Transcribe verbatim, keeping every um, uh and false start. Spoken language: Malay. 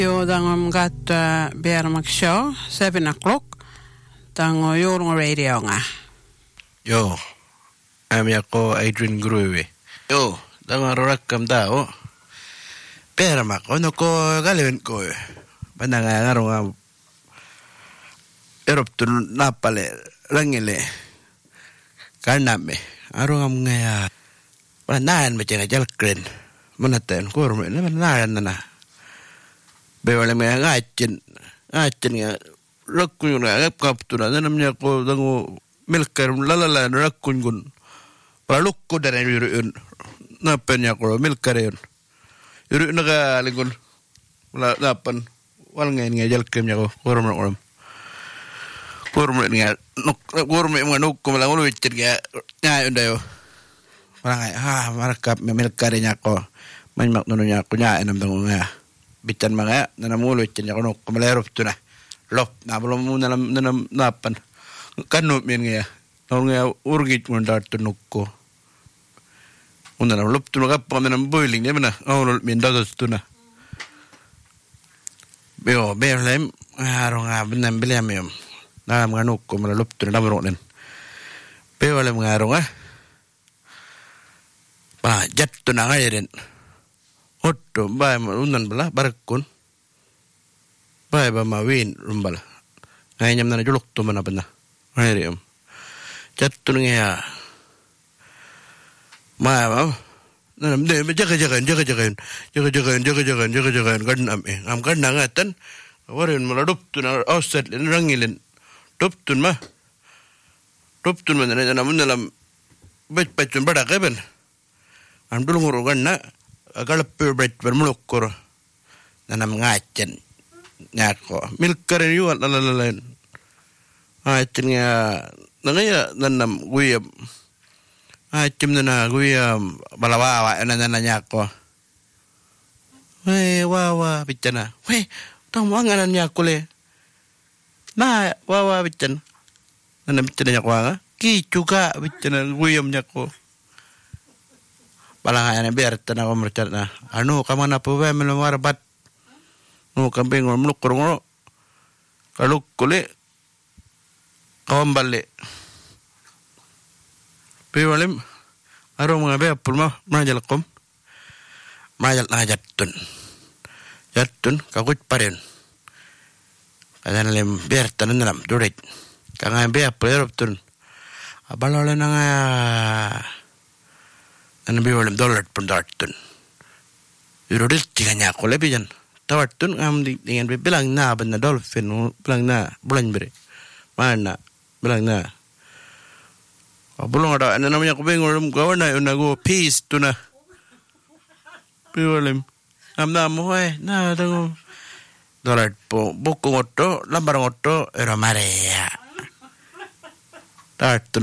Jo, dangom gat Bermak show seven o'clock. Dango yorong radio nga. Yo, ami ako Adrian Gruwe. Yo, dango rorakam dao. Bermak ono ko galwen ko. Bananga ngaro nga eroptun napale langile. Karname. Aro nga mga banaan mo tiyan jalkren. Manatan kurme na banaan na na. Bewale mga ngachin, ngachin nga, rakun yun nga, kaptuna, nanam niya ko, dango, milkar, lalala, rakun yun, paluk ko na rin yun, napan niya ko, milkar yun, yun nakalingon, wala, napan, wala ngayon nga, jalkim niya ko, kurum na kurum, kurum na nga, kurum na mga nuk, kumalang uluwitin nga, nga yun dayo, wala nga, ha, marakap, milkar niya ko, manyak nuno niya ko, niya, enam dango nga, bitan mga nanamulo itin niya kuno kumalerop to na lop na belum mo nanam nanam napan kanop min nga no nga urgit mo dart to nukko una na lop to na kap manam boiling niya na awol min dados to na beo berlem aro nga benam belem yum na mga nukko mala lop to na bro nen beo lem nga aro nga pa jat to na nga ren Otto, bae unan bala barakun. Bae ba mawin rumbala. Ngayam na julok to mana bana. Ngayam. Jatun nga. Ma ba. Nanam de jaga jaga jaga jaga. Jaga jaga jaga jaga jaga jaga kan am eh. Am kan ngatan. Warin maladup tun offset rangilin. Dup tun ma. Dup tun mana na namun bet petun bada kaben. Am dulu ngurugan na agak lebih bermulukur nanam ngacen nyako milker juga lain ngacen ya nangaya nanam guyam ngacem nana guyam balawawa nana nyako weh wawa bicana weh tong wanganan nyako le nah wawa bican nanam bicana nyako anga ki juga bicana guyam nyako Balangan yang biar tenang mercat na. Anu kamana puwe melemar bat. Nu kambing meluk kurung. Kalau kule kawam balik. Piwalim aro mga be pulma majal kom. Majal na jatun. Jatun kakut parin. Kadan lem biar tenang dalam durit. Kangan be pulero tun. Abalole na nga Ano biwalim dollar pun dartun. Yurudil tiga niya ako lebihan. Tawartun ngam dengan bilang na benda dolphin bilang na bulan beri. Mana bilang na. Belum ada. Ano namanya aku bingung kawan na yun nago peace tu na. Biwalim. Ngam na mo eh na tango dollar po buku ngoto lambar ngoto era marea. Dartun